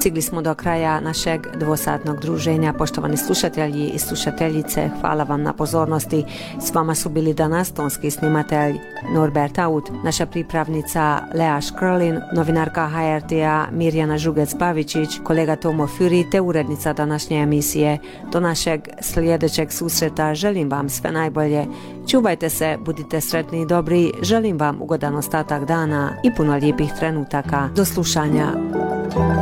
Stigli smo do kraja našeg dvosatnog druženja. Poštovani slušatelji i slušateljice, hvala vam na pozornosti. S vama su bili danas tonski snimatelj Norbert Aut, naša pripravnica Lea Škrlin, novinarka HRT-a Mirjana Žugec-Pavičić, kolega Tomo Füri te urednica današnje emisije. Do našeg sljedećeg susreta želim vam sve najbolje. Čuvajte se, budite sretni i dobri. Želim vam ugodan ostatak dana i puno lijepih trenutaka. Do slušanja.